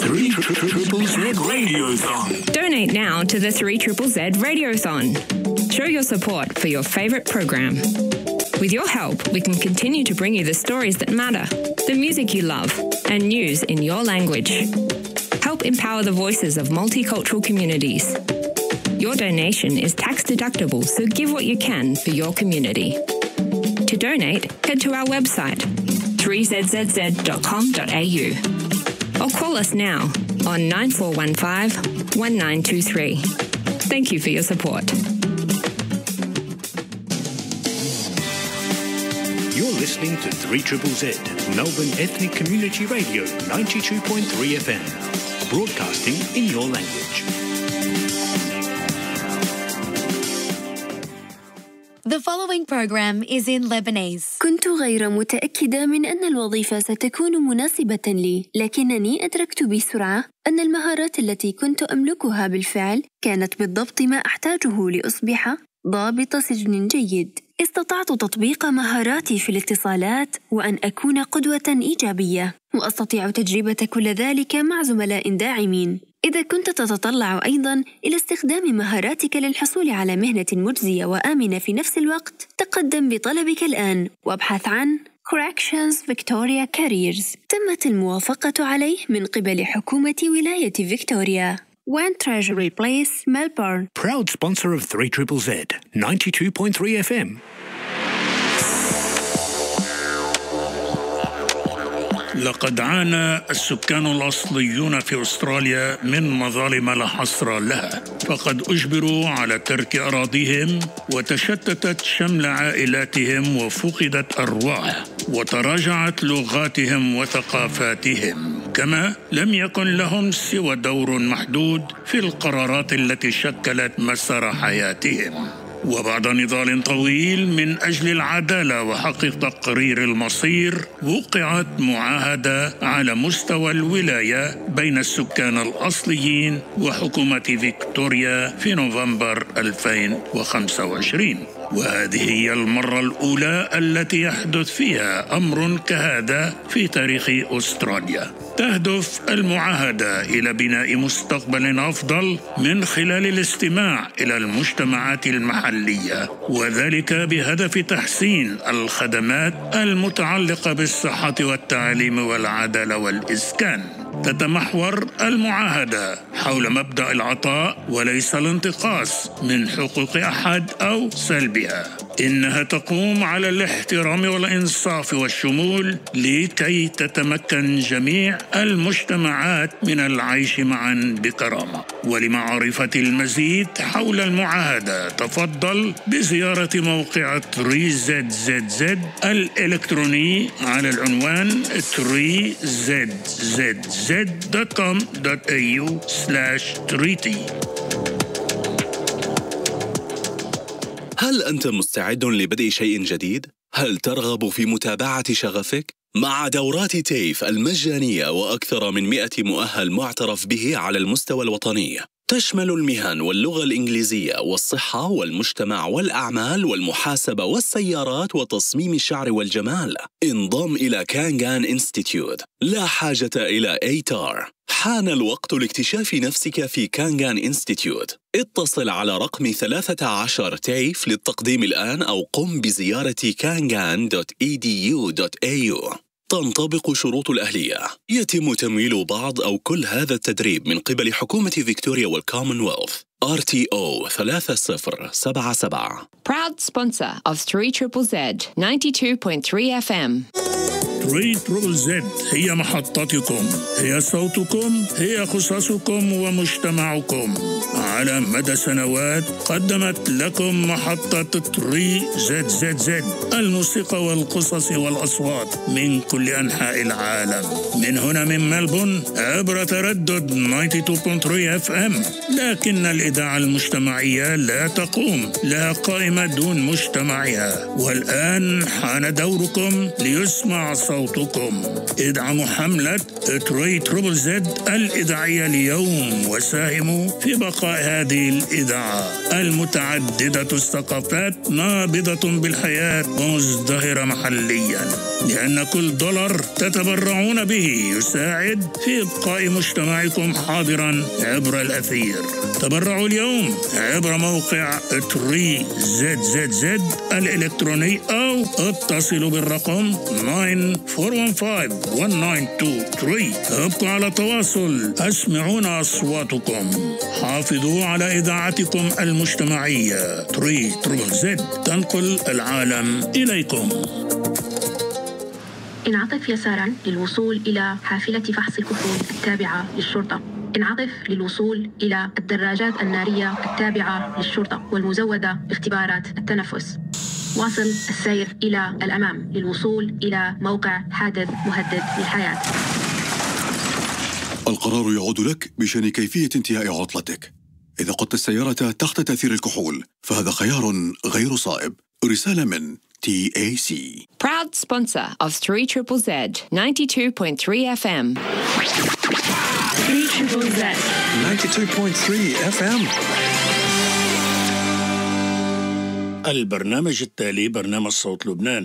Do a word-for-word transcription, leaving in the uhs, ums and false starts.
three Triple Z Radiothon. Donate now to the three Triple Z Radiothon. Show your support for your favourite program. With your help, we can continue to bring you the stories that matter, the music you love, and news in your language. Help empower the voices of multicultural communities. Your donation is tax deductible, so give what you can for your community. To donate, head to our website, three z z z dot com dot a u, or call us now on nine four one five, one nine two three. Thank you for your support. You're listening to three Triple Z, Melbourne Ethnic Community Radio, ninety-two point three F M, broadcasting in your language. The following program is in Lebanese. كنت غير متأكدة من أن الوظيفة ستكون مناسبة لي، لكنني أدركت بسرعة أن المهارات التي كنت أملكها بالفعل كانت بالضبط ما أحتاجه لأصبح ضابط سجن جيد. استطعت تطبيق مهاراتي في الاتصالات وأن أكون قدوة إيجابية، وأستطيع تجربة كل ذلك مع زملاء داعمين. إذا كنت تتطلع أيضاً إلى استخدام مهاراتك للحصول على مهنة مجزية وآمنة في نفس الوقت، تقدم بطلبك الآن وابحث عن Corrections Victoria Careers. تمت الموافقة عليه من قبل حكومة ولاية فيكتوريا. One Treasury Place, Melbourne. Proud sponsor of three Triple Z, ninety-two point three F M. لقد عانى السكان الأصليون في أستراليا من مظالم لا حصر لها، فقد أجبروا على ترك أراضيهم، وتشتتت شمل عائلاتهم، وفقدت أرواح، وتراجعت لغاتهم وثقافاتهم. كما لم يكن لهم سوى دور محدود في القرارات التي شكلت مسار حياتهم. وبعد نضال طويل من أجل العدالة وحق تقرير المصير، وقعت معاهدة على مستوى الولاية بين السكان الأصليين وحكومة فيكتوريا في نوفمبر ألفين وخمسة وعشرين، وهذه هي المرة الأولى التي يحدث فيها أمر كهذا في تاريخ أستراليا. تهدف المعاهدة إلى بناء مستقبل أفضل من خلال الاستماع إلى المجتمعات المحلية، وذلك بهدف تحسين الخدمات المتعلقة بالصحة والتعليم والعدالة والإسكان. تتمحور المعاهدة حول مبدأ العطاء وليس الانتقاص من حقوق أحد أو سلبها. إنها تقوم على الاحترام والإنصاف والشمول لكي تتمكن جميع المجتمعات من العيش معا بكرامة. ولمعرفة المزيد حول المعاهدة، تفضل بزيارة موقع ثري زد زد زد الإلكتروني على العنوان ثري زد زد زد دوت كوم دوت إيه يو سلاش تريتي. هل أنت مستعد لبدء شيء جديد؟ هل ترغب في متابعة شغفك؟ مع دورات تيف المجانية وأكثر من مئة مؤهل معترف به على المستوى الوطني، تشمل المهن واللغة الإنجليزية والصحة والمجتمع والأعمال والمحاسبة والسيارات وتصميم الشعر والجمال. انضم إلى كانغان إنستيتيوت، لا حاجة إلى إيتار. حان الوقت لاكتشاف نفسك في كانغان إنستيتيوت. اتصل على رقم ثلاثة عشر تيف للتقديم الآن، أو قم بزيارة كانغان دوت إي دي يو دوت إيه يو. تنطبق شروط الأهلية. يتم تمويل بعض أو كل هذا التدريب من قبل حكومة فيكتوريا والكومنولث. آر تي أو ثلاثة صفر سبعة سبعة. Proud sponsor of three Triple Z, ninety-two point three F M. ثري تريبل زد هي محطتكم، هي صوتكم، هي قصصكم ومجتمعكم. على مدى سنوات قدمت لكم محطة ثري زد زد زد الموسيقى والقصص والأصوات من كل أنحاء العالم. من هنا من ملبون عبر تردد تسعة وتسعين فاصلة ثلاثة إف إم. لكن الإذاعة المجتمعية لا تقوم، لها قائمة دون مجتمعها. والآن حان دوركم ليسمع صوت صوتكم. ادعموا حملة ثري تريبل زد الإذاعية اليوم وساهموا في بقاء هذه الإذاعة المتعددة الثقافات نابضة بالحياة ومزدهرة محليا، لأن كل دولار تتبرعون به يساعد في إبقاء مجتمعكم حاضرا عبر الأثير. تبرعوا اليوم عبر موقع ثري زد زد زد الإلكتروني أو اتصلوا بالرقم تسعة أربعة واحد خمسة واحد تسعة اثنين ثلاثة. ابقوا على تواصل، اسمعونا أصواتكم. حافظوا على إذاعتكم المجتمعية. ثري تريبل زد تنقل العالم إليكم. انعطف يسارا للوصول إلى حافلة فحص الكحول التابعة للشرطة. انعطف للوصول إلى الدراجات النارية التابعة للشرطة والمزودة باختبارات التنفس. واصل السير إلى الأمام للوصول إلى موقع حادث مهدد للحياة. القرار يعود لك بشأن كيفية انتهاء عطلتك. إذا قدت السيارة تحت تأثير الكحول فهذا خيار غير صائب. رسالة من تي إيه سي. Proud sponsor of ثري تريبل زد ninety-two point three إف إم. ثري تريبل زد ninety-two point three إف إم. البرنامج التالي برنامج صوت لبنان.